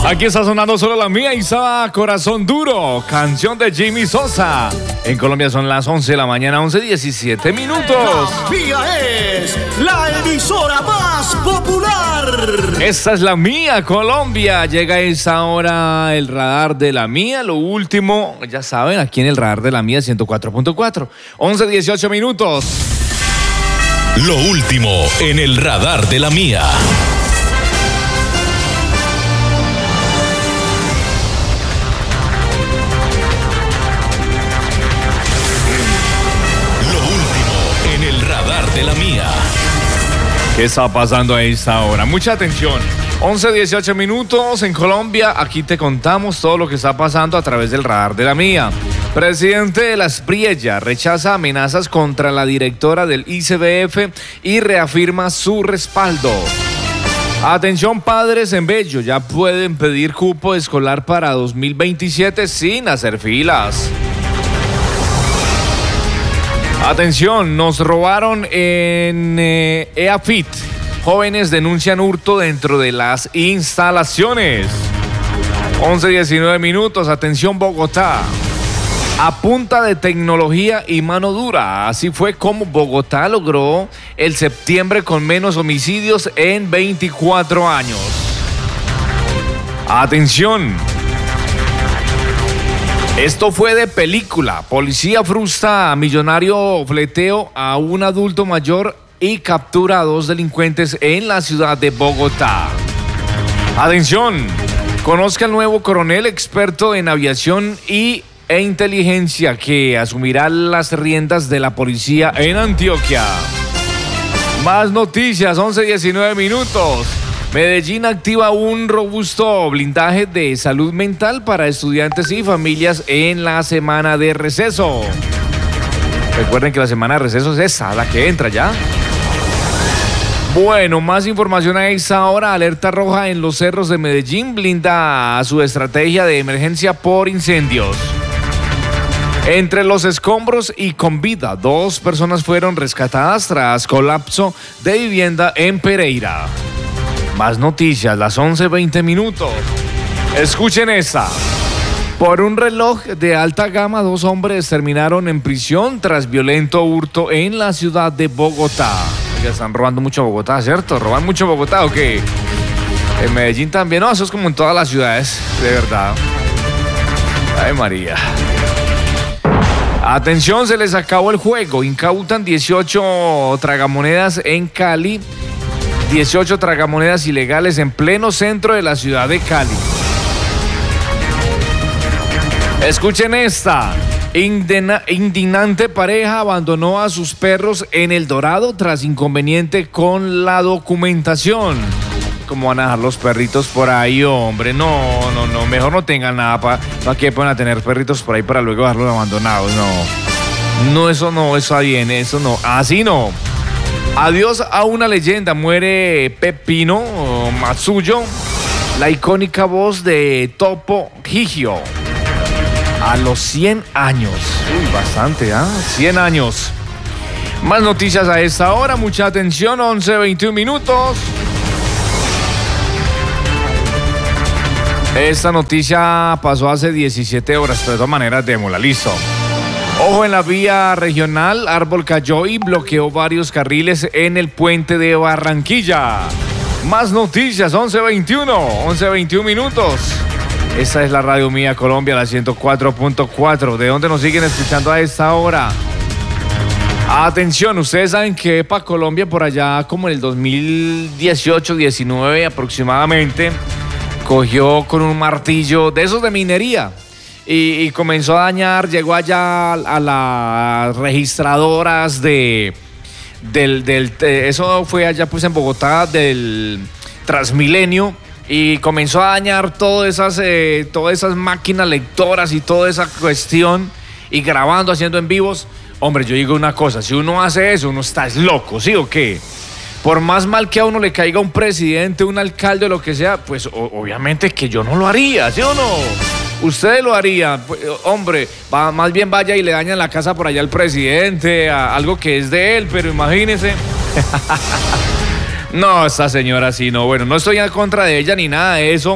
Aquí está sonando solo la mía, Isa, Corazón Duro, canción de Jimmy Sosa. En Colombia son las 11 de la mañana, 11:17 minutos. La mía es la emisora más popular. Esta es la mía, Colombia. Llega a esa hora el radar de la mía, lo último, ya saben, aquí en el radar de la mía 104.4. 11:18 minutos. Lo último en el radar de la mía. De la mía. ¿Qué está pasando a esta hora? Mucha atención. 11:18 minutos en Colombia. Aquí te contamos todo lo que está pasando a través del radar de la mía. Presidente de la Espriella rechaza amenazas contra la directora del ICBF y reafirma su respaldo. Atención, padres en Bello, ya pueden pedir cupo escolar para 2027 sin hacer filas. Atención, nos robaron en EAFIT. Jóvenes denuncian hurto dentro de las instalaciones. 11:19 minutos. Atención, Bogotá. A punta de tecnología y mano dura. Así fue como Bogotá logró el septiembre con menos homicidios en 24 años. Atención. Esto fue de película. Policía frustra a millonario fleteo a un adulto mayor y captura a 2 delincuentes en la ciudad de Bogotá. Atención, conozca al nuevo coronel experto en aviación e inteligencia que asumirá las riendas de la policía en Antioquia. Más noticias, 11:19 minutos. Medellín activa un robusto blindaje de salud mental para estudiantes y familias en la semana de receso. Recuerden que la semana de receso es esa, la que entra ya. Bueno, más información a esta hora. Alerta roja en los cerros de Medellín blinda su estrategia de emergencia por incendios. Entre los escombros y con vida, 2 personas fueron rescatadas tras colapso de vivienda en Pereira. Más noticias, las 11:20 minutos. Escuchen esta. Por un reloj de alta gama, 2 hombres terminaron en prisión tras violento hurto en la ciudad de Bogotá. Ya están robando mucho Bogotá, ¿cierto? ¿Roban mucho Bogotá o qué? En Medellín también. No, eso es como en todas las ciudades, de verdad. Ay, María. Atención, se les acabó el juego. Incautan 18 tragamonedas en Cali. 18 tragamonedas ilegales en pleno centro de la ciudad de Cali. Escuchen esta. Indignante pareja abandonó a sus perros en El Dorado tras inconveniente con la documentación. ¿Cómo van a dejar los perritos por ahí, hombre? No. Mejor no tengan nada. ¿Para qué pueden tener perritos por ahí para luego dejarlos abandonados? No, eso está bien, eso no. Así no. Adiós a una leyenda, muere Pepino Matsuyo, la icónica voz de Topo Gigio, a los 100 años. Uy, bastante, 100 años. Más noticias a esta hora, mucha atención, 11:21 minutos. Esta noticia pasó hace 17 horas, pero de todas maneras démosla, listo. Ojo en la vía regional, árbol cayó y bloqueó varios carriles en el puente de Barranquilla. Más noticias, 11:21 minutos. Esta es la radio mía Colombia, la 104.4. ¿De dónde nos siguen escuchando a esta hora? Atención, ustedes saben que EPA Colombia por allá como en el 2018-19 aproximadamente cogió con un martillo de esos de minería. Y comenzó a dañar, llegó allá a las registradoras eso fue allá pues en Bogotá, del Transmilenio, y comenzó a dañar todas esas máquinas lectoras y toda esa cuestión, y grabando, haciendo en vivos. Hombre, yo digo una cosa, si uno hace eso, uno está loco, ¿sí o qué? Por más mal que a uno le caiga un presidente, un alcalde o lo que sea, pues obviamente que yo no lo haría, ¿sí o no? Ustedes lo harían, pues, hombre, más bien vaya y le dañan la casa por allá al presidente, algo que es de él, pero imagínese. No, esta señora sí, no, bueno, no estoy en contra de ella ni nada de eso,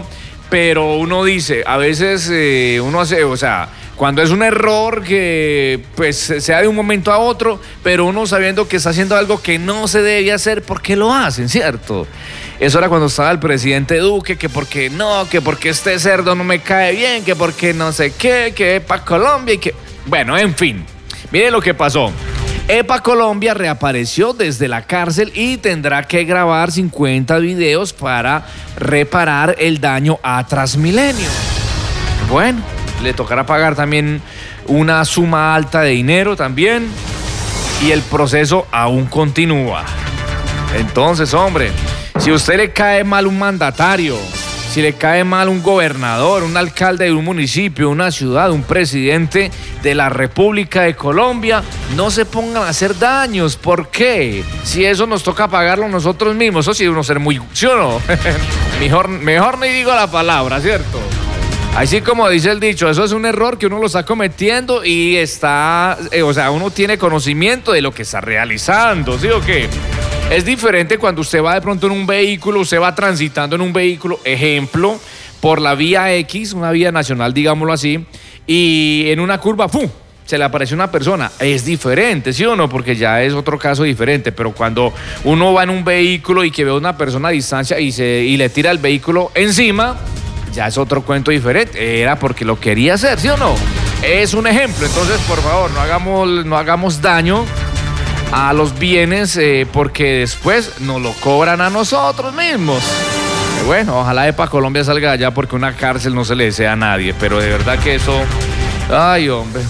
pero uno dice, a veces uno hace, o sea, cuando es un error que pues sea de un momento a otro, pero uno sabiendo que está haciendo algo que no se debe hacer, ¿por qué lo hacen, cierto? Eso era cuando estaba el presidente Duque, que porque no, que porque este cerdo no me cae bien, que porque no sé qué, que EPA Colombia y que... Bueno, en fin, miren lo que pasó. EPA Colombia reapareció desde la cárcel y tendrá que grabar 50 videos para reparar el daño a Transmilenio. Bueno, le tocará pagar también una suma alta de dinero también y el proceso aún continúa. Entonces, hombre, si a usted le cae mal un mandatario, si le cae mal un gobernador, un alcalde de un municipio, una ciudad, un presidente de la República de Colombia, no se pongan a hacer daños. ¿Por qué? Si eso nos toca pagarlo nosotros mismos, eso sí uno ser muy... ¿Sí o no? mejor ni digo la palabra, ¿cierto? Así como dice el dicho, eso es un error que uno lo está cometiendo y está... o sea, uno tiene conocimiento de lo que está realizando, ¿sí o qué? Es diferente cuando usted va de pronto en un vehículo, usted va transitando en un vehículo, ejemplo, por la vía X, una vía nacional, digámoslo así, y en una curva, ¡pum!, se le aparece una persona. Es diferente, ¿sí o no? Porque ya es otro caso diferente, pero cuando uno va en un vehículo y que ve a una persona a distancia y le tira el vehículo encima, ya es otro cuento diferente. Era porque lo quería hacer, ¿sí o no? Es un ejemplo, entonces, por favor, no hagamos daño a los bienes porque después nos lo cobran a nosotros mismos. Bueno, ojalá EPA Colombia salga allá porque una cárcel no se le desea a nadie, pero de verdad que eso... Ay, hombre.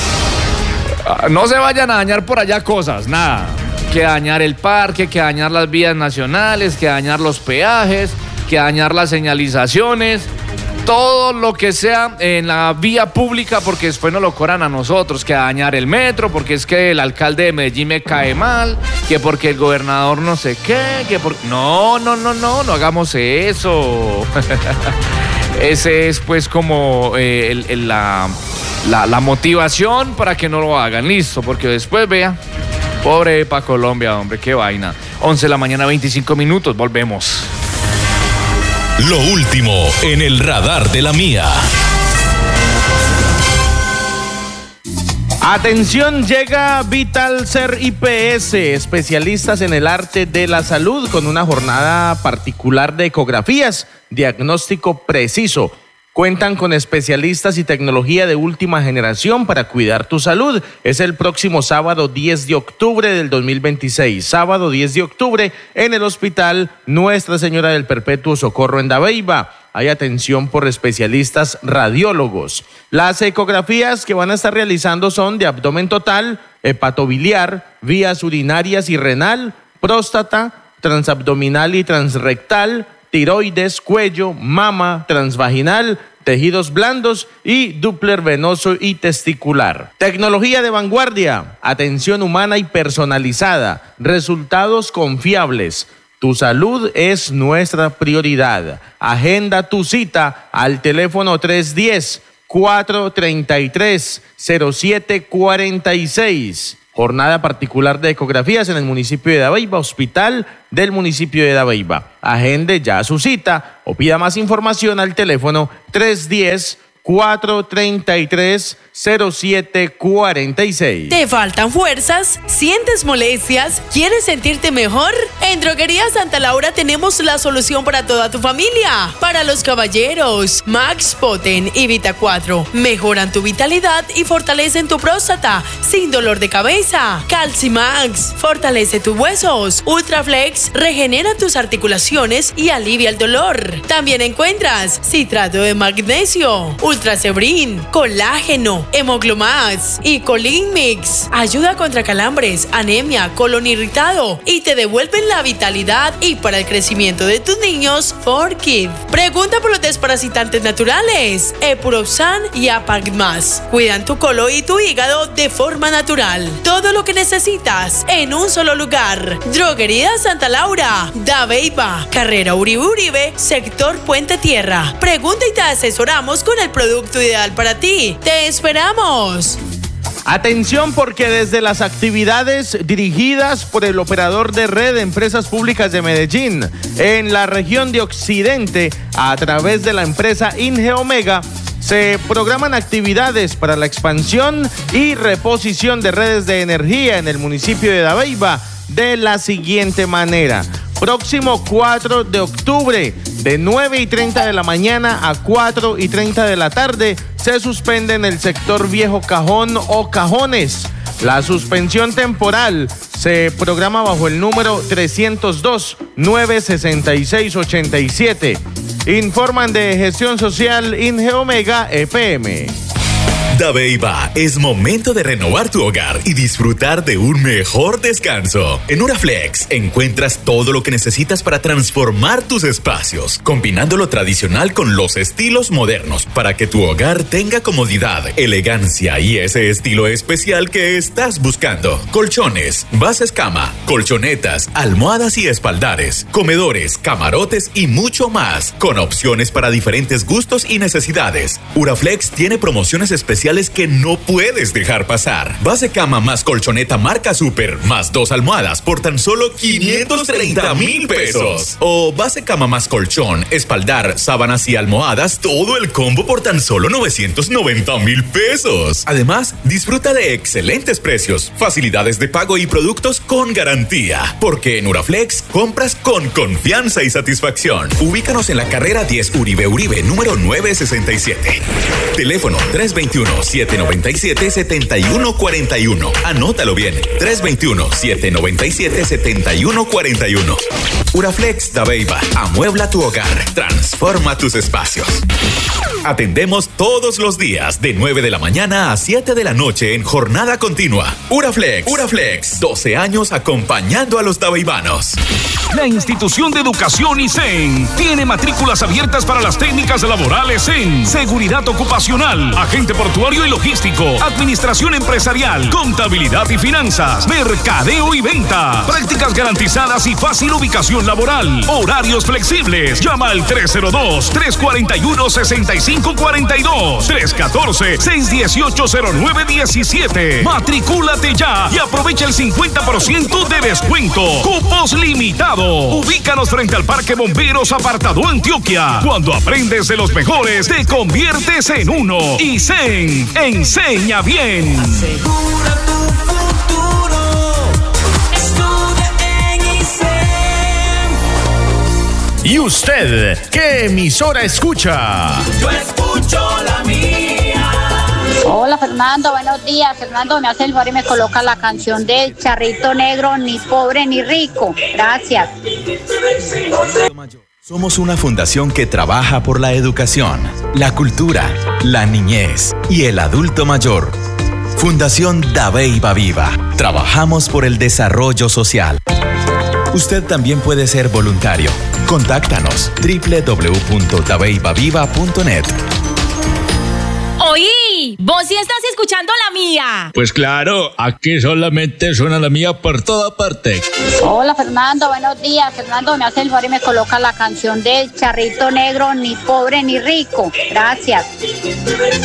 No se vayan a dañar por allá cosas, nada. Que dañar el parque, que dañar las vías nacionales, que dañar los peajes, que dañar las señalizaciones. Todo lo que sea en la vía pública porque después nos lo cobran a nosotros, que dañar el metro, porque es que el alcalde de Medellín me cae mal, que porque el gobernador no sé qué, que porque... No hagamos eso. Ese es pues como la motivación para que no lo hagan, listo, porque después vea, pobre EPA Colombia, hombre, qué vaina. 11 de la mañana, 25 minutos, volvemos. Lo último en el radar de la mía. Atención, llega Vitalser IPS, especialistas en el arte de la salud, con una jornada particular de ecografías, diagnóstico preciso. Cuentan con especialistas y tecnología de última generación para cuidar tu salud. Es el próximo sábado 10 de octubre del 2026. Sábado 10 de octubre en el Hospital Nuestra Señora del Perpetuo Socorro en Dabeiba. Hay atención por especialistas radiólogos. Las ecografías que van a estar realizando son de abdomen total, hepatobiliar, vías urinarias y renal, próstata, transabdominal y transrectal, tiroides, cuello, mama, transvaginal, tejidos blandos y Doppler venoso y testicular. Tecnología de vanguardia, atención humana y personalizada, resultados confiables. Tu salud es nuestra prioridad. Agenda tu cita al teléfono 310-433-0746. Jornada particular de ecografías en el municipio de Dabeiba, hospital del municipio de Dabeiba. Agende ya su cita o pida más información al teléfono 310-433-0746. ¿Te faltan fuerzas? ¿Sientes molestias? ¿Quieres sentirte mejor? En Droguería Santa Laura tenemos la solución para toda tu familia. Para los caballeros, Max Poten y Vita 4 mejoran tu vitalidad y fortalecen tu próstata sin dolor de cabeza. Calcimax fortalece tus huesos. Ultraflex regenera tus articulaciones y alivia el dolor. También encuentras citrato de magnesio, Ultracebrin, colágeno, Hemoglomax y Colin Mix. Ayuda contra calambres, anemia, colon irritado y te devuelven la vitalidad y para el crecimiento de tus niños, Forkid. Pregunta por los desparasitantes naturales, Epuroxan y Apagmas. Cuidan tu colon y tu hígado de forma natural. Todo lo que necesitas en un solo lugar. Droguería Santa Laura, Dabeiba, carrera Uribe, sector Puente Tierra. Pregunta y te asesoramos con el producto ideal para ti. ¡Te esperamos! Atención, porque desde las actividades dirigidas por el operador de red de empresas públicas de Medellín en la región de Occidente a través de la empresa Ingeomega, se programan actividades para la expansión y reposición de redes de energía en el municipio de Dabeiba de la siguiente manera. Próximo 4 de octubre, de 9:30 de la mañana a 4:30 de la tarde, se suspende en el sector Viejo Cajón o Cajones. La suspensión temporal se programa bajo el número 302-966-87. Informan de Gestión Social Ingeomega EPM. Dabeiba, es momento de renovar tu hogar y disfrutar de un mejor descanso. En Uraflex encuentras todo lo que necesitas para transformar tus espacios, combinando lo tradicional con los estilos modernos para que tu hogar tenga comodidad, elegancia y ese estilo especial que estás buscando. Colchones, bases cama, colchonetas, almohadas y espaldares, comedores, camarotes y mucho más, con opciones para diferentes gustos y necesidades. Uraflex tiene promociones especiales que no puedes dejar pasar. Base cama más colchoneta marca Super más 2 almohadas por tan solo 530,000 pesos. O base cama más colchón, espaldar, sábanas y almohadas, todo el combo por tan solo 990,000 pesos. Además, disfruta de excelentes precios, facilidades de pago y productos con garantía. Porque en Uraflex compras con confianza y satisfacción. Ubícanos en la carrera 10 Uribe, número 967. Teléfono 321-797-7141. Anótalo bien. 321-797-7141. Uraflex Dabeiba. Amuebla tu hogar. Transforma tus espacios. Atendemos todos los días de 9 de la mañana a 7 de la noche en jornada continua. Uraflex. 12 años acompañando a los dabeibanos. La institución de educación ISEN tiene matrículas abiertas para las técnicas laborales en seguridad ocupacional, agente portuario y logístico, administración empresarial, contabilidad y finanzas, mercadeo y venta, prácticas garantizadas y fácil ubicación laboral, horarios flexibles. Llama al 302-341-6542, 314-618-0917. Matricúlate ya y aprovecha el 50% de descuento. Cupos limitados. Ubícanos frente al Parque Bomberos Apartado Antioquia. Cuando aprendes de los mejores, te conviertes en uno. ISEN, enseña bien. Asegura tu futuro. Estudia en ISEN. ¿Y usted qué emisora escucha? Yo escucho la mía. Hola Fernando, buenos días. Fernando, me hace el favor y me coloca la canción de Charrito Negro, ni pobre ni rico. Gracias. Somos una fundación que trabaja por la educación, la cultura, la niñez y el adulto mayor. Fundación Dabeiba Viva. Trabajamos por el desarrollo social. Usted también puede ser voluntario. Contáctanos www.dabeibaviva.net. Oí, vos sí estás escuchando la mía. Pues claro, aquí solamente suena la mía por toda parte. Hola Fernando, buenos días. Fernando, me hace el favor y me coloca la canción de Charrito Negro, ni pobre ni rico. Gracias.